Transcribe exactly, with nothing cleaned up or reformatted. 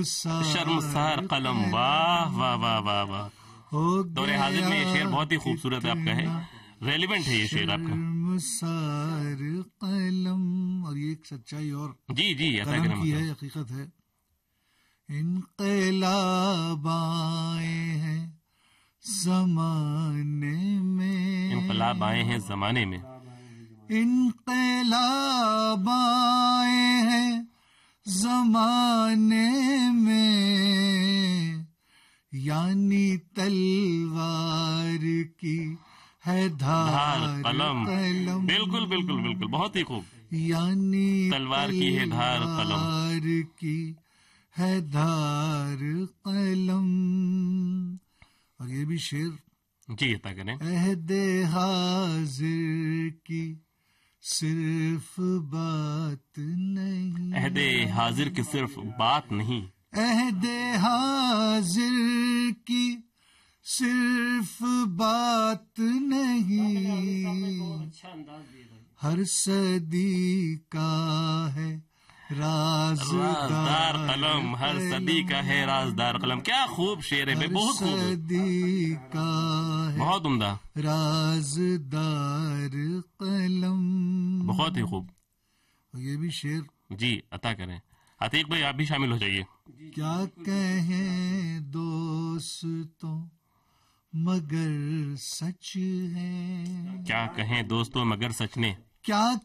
شرمسار قلم. واہ واہ واہ واہ واہ. دور حاضر میں یہ شعر بہت ہی خوبصورت ہے، آپ کا ہے، ریلیونٹ ہے یہ شعر آپ کا. شرمسار قلم. اور یہ ایک سچائی اور جی جی قلم کی ہے، حقیقت ہے. انقلاب آئے ہیں زمانے میں، انقلاب آئے ہیں زمانے میں، انقلاب آئے ہیں زمانے میں، یعنی تلوار کی ہے دھار قلم. قلم. بالکل بالکل بالکل، بہت ہی خوب. یعنی تلوار کی ہے دھار قلم، تلوار کی ہے دھار قلم. اور یہ بھی شعر، جی عطا کریں. عہد حاضر کی صرف بات نہیں، عہد حاضر کی صرف بات نہیں، عہد حاضر کی صرف بات نہیں، ہر صدی کا ہے رازدار قلم، ہر صدی کا ہے رازدار قلم. کیا خوب شعر ہے، بہت خوب، صدی کا ہے بہت عمدہ، رازدار قلم. بہت ہی خوب. یہ بھی شعر. جی عطا کریں. عتیق بھائی آپ بھی شامل ہو جائیے. کیا کہیں دوستوں مگر سچ ہے، کیا کہیں دوستوں مگر سچ نے، کیا